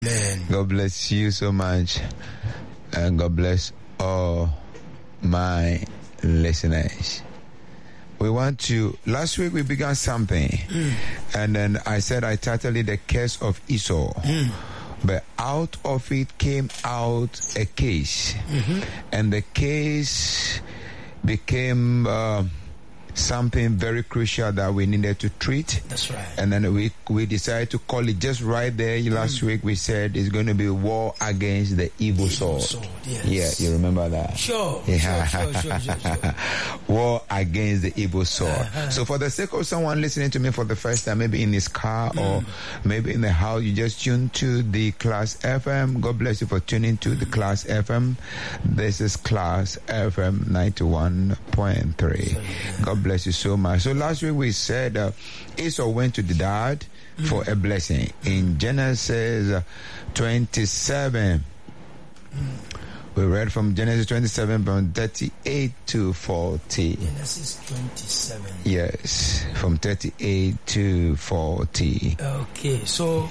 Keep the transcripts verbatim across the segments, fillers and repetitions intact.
Amen. God bless you so much, and God bless all my listeners. We want to, last week we began something, mm. and then I said I titled it The Curse of Esau. Mm. But out of it came out a case, mm-hmm. and the case became uh, something very crucial that we needed to treat. That's right. And then we we decided to call it just right there. Last mm. week we said it's going to be war against the evil, evil sword. sword yes. Yeah, you remember that? Sure. Yeah. Sure, sure, sure, sure, sure. War against the evil sword. Uh-huh. So for the sake of someone listening to me for the first time, maybe in his car mm. or maybe in the house, you just tune to the Class F M. God bless you for tuning to mm. the Class F M. This is Class F M ninety-one point three. God bless you so much. So last week we said uh, Esau went to the dad mm. for a blessing. In Genesis uh, twenty-seven, mm. we read from Genesis twenty-seven from thirty-eight to forty. Genesis twenty-seven. Yes, from thirty-eight to forty. Okay, so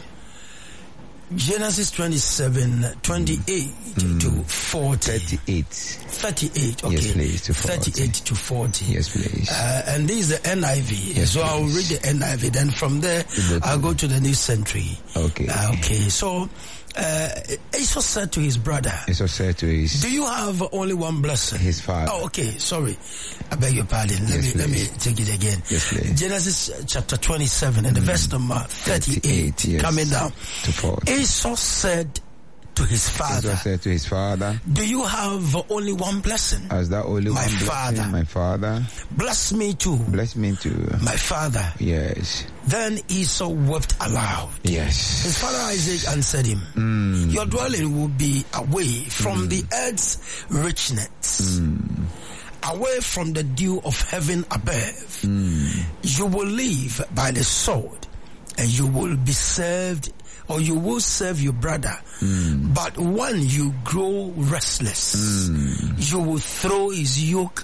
Genesis twenty-seven, twenty-eight mm. to forty. thirty-eight. thirty-eight, okay. Yes, please, to forty. thirty-eight to forty. Yes, please. Uh, and this is the N I V. Yes, so please. I'll read the N I V. Then from there, I'll go to the New Century. Okay. Uh, okay, so uh, Esau said to his brother, Esau said to his... Do you have only one blessing? His father. Oh, okay, sorry. I beg your pardon. Let yes, me please. let me take it again. Yes, please. Genesis chapter twenty-seven and the mm. verse number thirty-eight, thirty-eight yes. coming down. To forty. Esau said to his father, Esau said to his father, Do you have only one blessing? As that only my one father. blessing, my father. Bless me too. Bless me too. My father. Yes. Then Esau wept aloud. Yes. His father Isaac answered him, mm. Your dwelling will be away from mm. the earth's richness. Mm. Away from the dew of heaven above. Mm. You will live by the sword, and you will be served, or you will serve your brother. Mm. But when you grow restless, mm. you will throw his yoke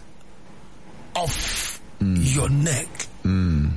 off mm. your neck. Mm.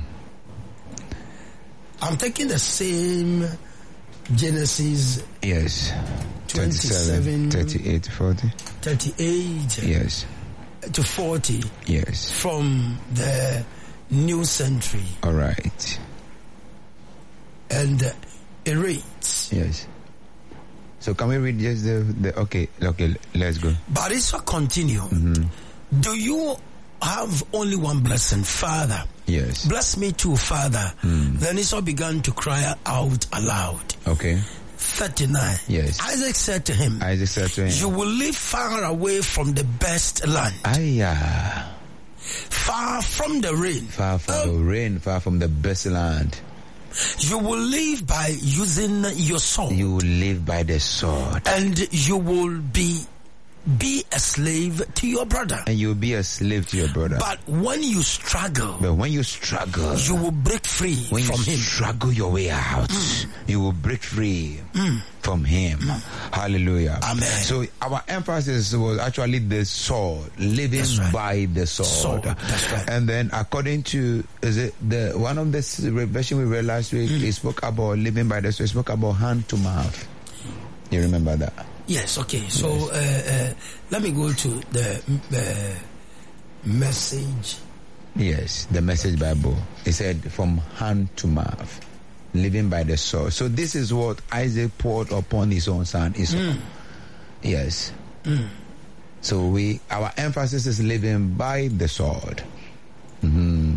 I'm taking the same Genesis. Yes. twenty-seven, thirty-eight to forty. thirty-eight. Yes. To forty. Yes. From the New Century. All right. And uh, it reads. Yes. So can we read just the, the okay, okay, let's go. But Esau continue. Mm-hmm. Do you have only one blessing, Father? Yes. Bless me too, Father. Mm. Then Esau began to cry out aloud. Okay. thirty-nine. Yes. Isaac said to him, Isaac said to him, You will live far away from the best land. Ayah. Far from the rain. Far from uh, the rain, far from the best land. You will live by using your sword. You will live by the sword. And you will be be a slave to your brother. And you will be a slave to your brother. But when you struggle, but when you struggle, you will break free when from you him. struggle your way out, mm. you will break free mm. from him. Mm. Hallelujah. Amen. So our emphasis was actually the sword, living right. by the sword. sword. That's right. And then according to is it the one of the version we read last week, mm. it spoke about living by the sword. It spoke about hand to mouth. You remember that? Yes, okay. So yes. Uh, uh, let me go to the uh, message. Yes, the Message Bible. It said from hand to mouth, living by the sword. So this is what Isaac poured upon his own son Esau. Mm. Yes. Mm. So we, our emphasis is living by the sword. Mm-hmm.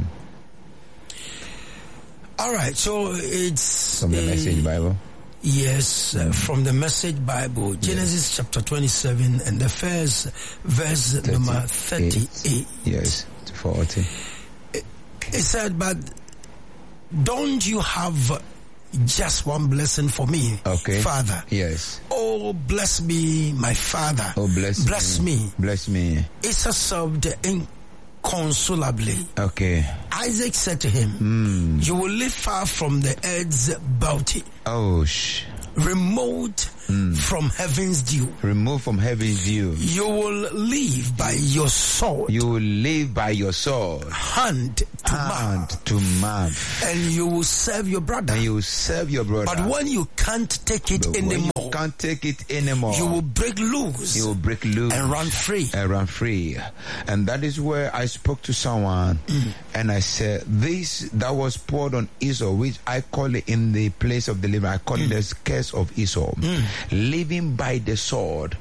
All right. So it's from the uh, Message Bible. Yes, uh, from the Message Bible, Genesis yes. chapter twenty-seven and the first verse thirty-eight. Number thirty-eight. Yes, to forty. It, it said, but don't you have just one blessing for me, okay. Father? Yes. Oh, bless me, my Father. Oh, bless, bless me. me. Bless me. Esau sobbed inconsolably. Okay. Isaac said to him, mm. You will live far from the earth's bounty. Oh, sh- remote mm. from heaven's dew. Removed from heaven's dew. You will live by your sword. You will live by your sword. Hand to Hand mouth. to mouth. And you will serve your brother. And you will serve your brother. But when you can't take it But anymore, you can't take it anymore, you will break loose. You will break loose and run free. And run free. And that is where I spoke to someone mm. and I said, this that was poured on Esau, which I call it in the place of deliverance, I call mm. it the curse of Esau. Mm. Living by the sword.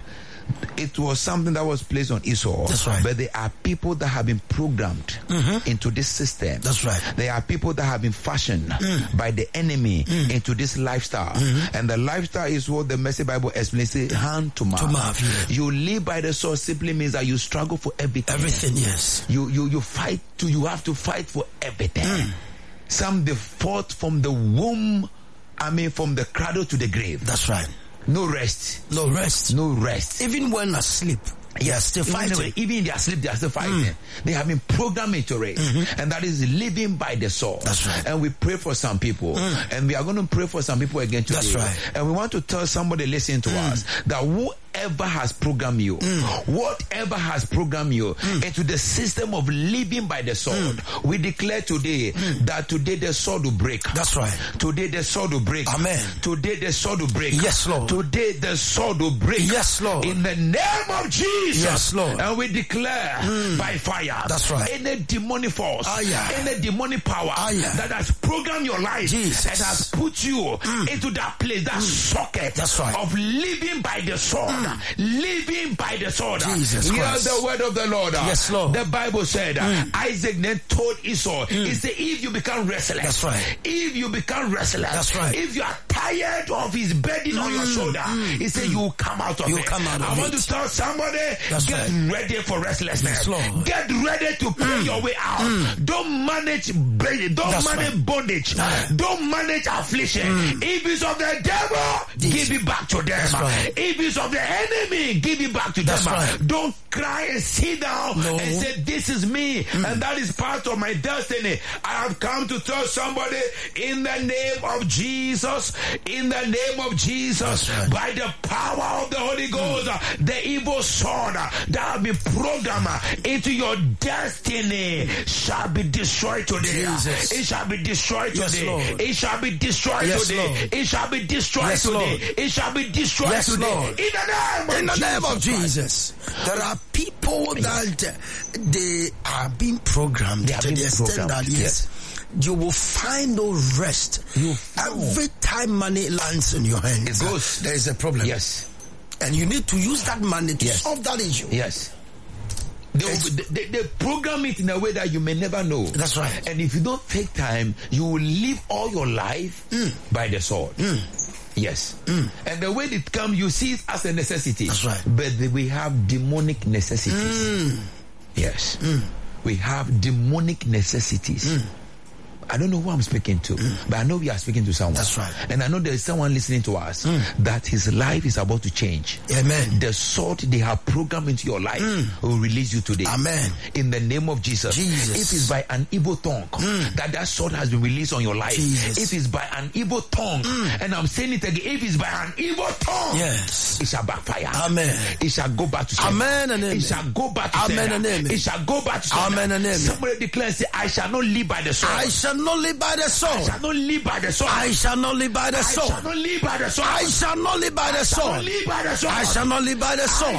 It was something that was placed on Esau. That's right. But there are people that have been programmed mm-hmm. into this system. That's right. There are people that have been fashioned mm. by the enemy mm. into this lifestyle. Mm-hmm. And the lifestyle is what the Message Bible explains. Say, hand to mouth. To mouth, yeah. You live by the sword simply means that you struggle for everything. Everything, yes. You you you fight to you have to fight for everything. Mm. Some they fought from the womb, I mean from the cradle to the grave. That's right. No rest. No rest. No rest. Even when asleep, they are still fighting. Even, even in their sleep, they are still fighting. Mm. They have been programmed into it. Mm-hmm. And that is living by the sword. That's right. And we pray for some people. Mm. And we are going to pray for some people again today. That's right. And we want to tell somebody listening to mm. us that whoever has programmed you, mm. whatever has programmed you mm. into the system of living by the sword, mm. we declare today mm. that today the sword will break. That's right. Today the sword will break. Amen. Today the sword will break. Yes, Lord. Today the sword will break. Yes, Lord. In the name of Jesus. Yes, Lord. And we declare mm. by fire. That's right. Any demonic force, ah, yeah. any demonic power ah, yeah. that has programmed your life Jesus. and has put you mm. into that place, that mm. socket That's right. of living by the sword. Mm. Living by the sword. Jesus Hear Christ. the word of the Lord. Yes, Lord. The Bible said, mm. Isaac then told Esau, mm. he said, if you become restless, That's right. if you become restless, That's right. if you are tired of his burden mm. on your shoulder, mm. he said, mm. you will come out of you it. Come out of I it. want to tell somebody, That's get right. ready for restlessness. Yes, Lord. Get ready to pray mm. your way out. Mm. Don't manage burden. Don't That's manage right. bondage. Mm. Don't manage affliction. Mm. If it's of the devil, yes. give it back to them. Right. If it's of the enemy, give it back to That's them. Right. Don't cry and sit down no. and say, this is me mm. and that is part of my destiny. I have come to tell somebody in the name of Jesus, in the name of Jesus, right. by the power of the Holy Ghost, mm. the evil sword that have been programmed into your destiny shall be destroyed today. Jesus. It shall be destroyed yes, today. Lord. It shall be destroyed yes, today. Lord. It shall be destroyed yes, today. Lord. It shall be destroyed yes, today. Lord. In the name of In the Jesus name of Jesus. There are people that uh, they are being programmed they are to being the extent programmed. that yes. yes. You will find no rest. You Every time money lands in your hands, it goes. There is a problem. Yes. And you need to use that money to yes. solve that issue. Yes. They, they, they, they program it in a way that you may never know. That's right. And if you don't take time, you will live all your life mm. by the sword. Mm. Yes. Mm. And the way it comes, you see it as a necessity. That's right. But we have demonic necessities. Mm. Yes. Mm. We have demonic necessities. Mm. I don't know who I'm speaking to, mm. but I know we are speaking to someone. That's right. And I know there's someone listening to us mm. that his life is about to change. Amen. The sword they have programmed into your life mm. will release you today. Amen. In the name of Jesus. Jesus. If it's by an evil tongue mm. that that sword has been released on your life. Jesus. If it's by an evil tongue, mm. and I'm saying it again, if it's by an evil tongue, yes. it shall backfire. Amen. It shall go back to Amen. Amen. And amen. It shall go back to Amen. And amen. It shall go back to Amen. And amen. Somebody declare, say, I shall not live by the sword. I shall not live by the sword. I shall not live by the sword. I shall not live by the sword. I shall not live by the sword. I shall not live by the sword. I shall not live by the sword.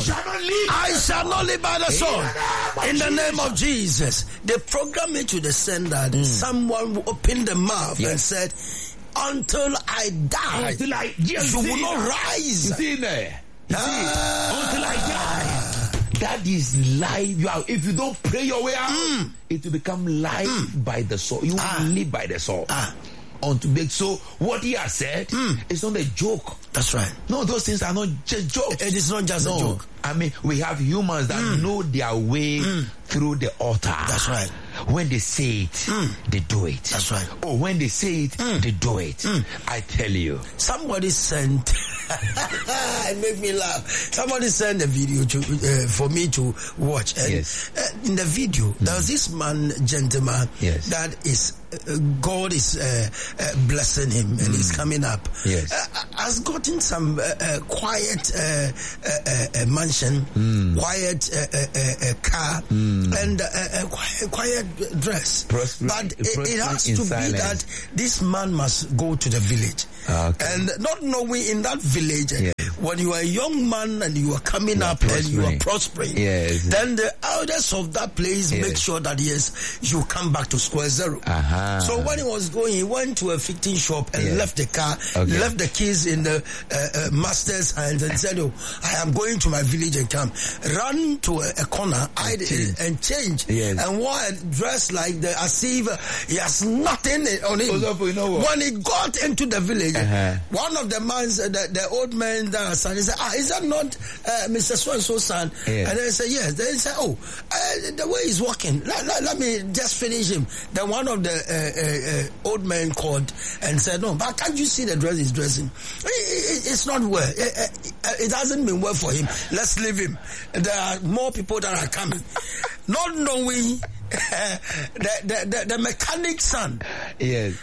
I shall not live by the sword. In the name of Jesus. They programmed me to the sense that mm. someone opened the mouth yes. and said, until I die, until I, yes, you will not rise. You see there? You ah. see? Until I die. That is life. You are, if you don't pray your way out, mm. it will become life mm. by the sword. You ah. will live by the sword. Ah. Unto big. So what he has said mm. is not a joke. That's right. No, those things are not just jokes. It is not just no. a joke. I mean, we have humans that mm. know their way mm. through the altar. That's right. When they say it, mm. they do it. That's right. Or when they say it, mm. they do it. Mm. I tell you. Somebody sent, it made me laugh. Somebody sent a video to uh, for me to watch. And yes. uh, in the video, mm. there was this man, gentleman, yes. that is, uh, God is uh, uh, blessing him and mm. he's coming up. Yes. Uh, as God gotten some uh, uh, quiet uh, uh, uh, mansion, mm. quiet uh, uh, uh, car, mm. and uh, uh, quiet, quiet dress. Prosper- but it, it has to silence. be that this man must go to the village. Okay. And not knowing in that village, yes. when you are a young man and you are coming you up are and you are prospering, yes. then the elders of that place yes. make sure that yes, you come back to square zero. Uh-huh. So when he was going, he went to a fitting shop and yes. left the car, okay. left the keys in the uh, uh, master's hands and said, oh, I am going to my village and come. Run to a, a corner and change, and, change. Yes. and wore a dress like the as if he has nothing on him. Also, you know when he got into the village, Uh-huh. one of the man's, uh, the, the old man that son, he said, ah, is that not uh, Mister So-and-so's son? Yeah. And they said, yes. Then he said, oh, uh, the way he's walking, let, let, let me just finish him. Then one of the uh, uh, uh, old men called and said, no, but can't you see the dress he's dressing? It, it, it's not well. It, it hasn't been well for him. Let's leave him. There are more people that are coming. Not knowing uh, the, the, the, the mechanic's son yes.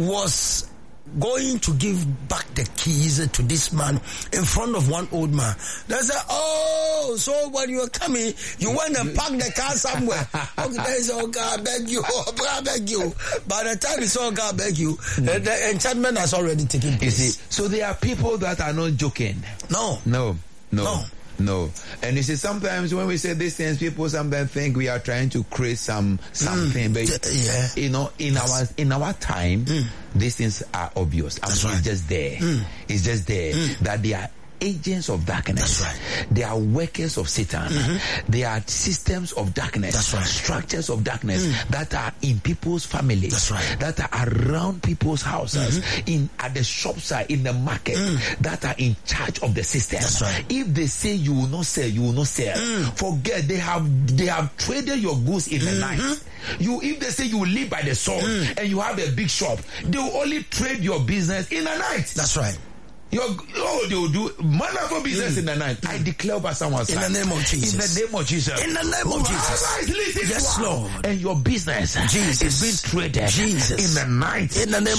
was going to give back the keys to this man in front of one old man. They said, oh, so when you were coming, you went and parked the car somewhere. Okay, they said, oh God, I beg you, oh God, I beg you. By the time it's all God, I beg you, mm. the, the enchantment has already taken place. You see, so there are people that are not joking. No. No. No. No. No. And you see, sometimes when we say these things, people sometimes think we are trying to create some something. Mm. But, yeah. you know, in yes. our in our time, mm. these things are obvious. I mean, right. It's just there. Mm. It's just there mm. that they are agents of darkness. That's right. They are workers of Satan. Mm-hmm. They are systems of darkness. That's right. Structures of darkness mm. that are in people's families. That's right. That are around people's houses, mm-hmm. in at the shop side, in the market, mm. that are in charge of the system. That's right. If they say you will not sell, you will not sell. Mm. Forget they have they have traded your goods in the mm-hmm. night. You if they say you will live by the sword mm. and you have a big shop, they will only trade your business in the night. That's right. Your, oh, they will do manner business mm. in the night. I declare over someone's in life. the name of Jesus. In the name of Jesus. In the name of Jesus. Listen yes, Lord. And your business Jesus. is being traded Jesus. in the night. In the name